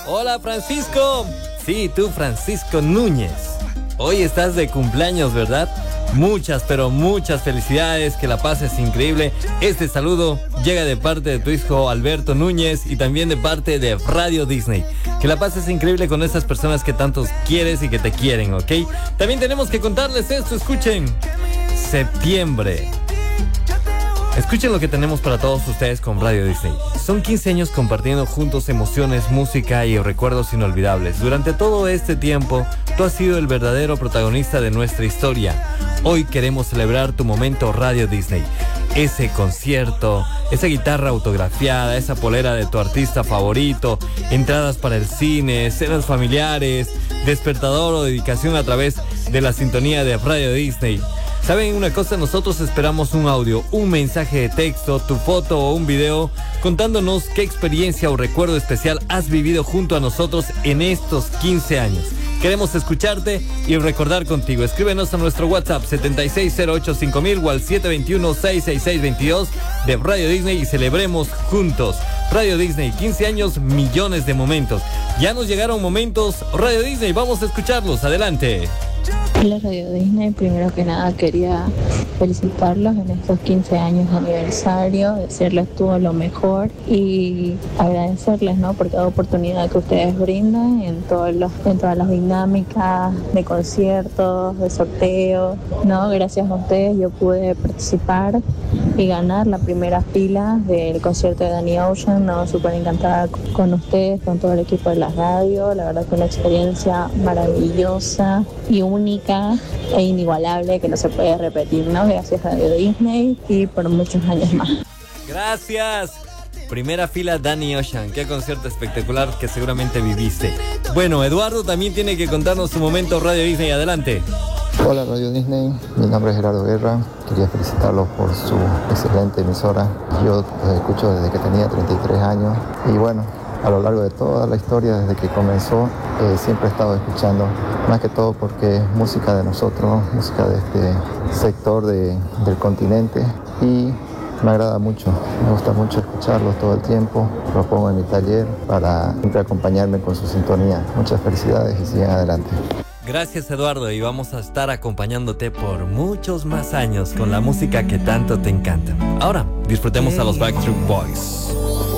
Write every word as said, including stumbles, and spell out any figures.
Hola, Francisco. Sí, tú, Francisco Núñez. Hoy estás de cumpleaños, ¿verdad? Muchas, pero muchas felicidades, que la pases increíble. Este saludo llega de parte de tu hijo Alberto Núñez y también de parte de Radio Disney. Que la pases increíble con esas personas que tantos quieres y que te quieren, ¿ok? También tenemos que contarles esto, escuchen. Septiembre. Escuchen lo que tenemos para todos ustedes con Radio Disney. Son quince años compartiendo juntos emociones, música y recuerdos inolvidables. Durante todo este tiempo, tú has sido el verdadero protagonista de nuestra historia. Hoy queremos celebrar tu momento Radio Disney. Ese concierto, esa guitarra autografiada, esa polera de tu artista favorito, entradas para el cine, cenas familiares, despertador o dedicación a través de la sintonía de Radio Disney. ¿Saben una cosa? Nosotros esperamos un audio, un mensaje de texto, tu foto o un video contándonos qué experiencia o recuerdo especial has vivido junto a nosotros en estos quince años. Queremos escucharte y recordar contigo. Escríbenos a nuestro WhatsApp setenta y seis cero ocho cinco mil o al siete dos uno, seis seis seis dos dos de Radio Disney y celebremos juntos. Radio Disney, quince años, millones de momentos. Ya nos llegaron momentos Radio Disney, vamos a escucharlos. Adelante. Hola Radio Disney, primero que nada quería felicitarlos en estos quince años de aniversario, desearles todo lo mejor y agradecerles, ¿no?, por cada oportunidad que ustedes brindan en, todos los, en todas las dinámicas de conciertos, de sorteos, ¿no? Gracias a ustedes yo pude participar y ganar la primera fila del concierto de Danny Ocean, ¿no? Súper encantada con ustedes, con todo el equipo de la radio, la verdad que una experiencia maravillosa y única e inigualable que no se puede repetir, ¿no? Gracias a Radio Disney y por muchos años más. Gracias. Primera fila Danny Ocean, qué concierto espectacular que seguramente viviste. Bueno, Eduardo también tiene que contarnos su momento Radio Disney, adelante. Hola Radio Disney, mi nombre es Gerardo Guerra, quería felicitarlos por su excelente emisora. Yo los escucho desde que tenía treinta y tres años y bueno, a lo largo de toda la historia, desde que comenzó, eh, siempre he estado escuchando, más que todo porque es música de nosotros, música de este sector de, del continente y me agrada mucho, me gusta mucho escucharlos todo el tiempo, lo pongo en mi taller para siempre acompañarme con su sintonía. Muchas felicidades y sigan adelante. Gracias Eduardo y vamos a estar acompañándote por muchos más años con la música que tanto te encanta. Ahora disfrutemos a los Backstreet Boys.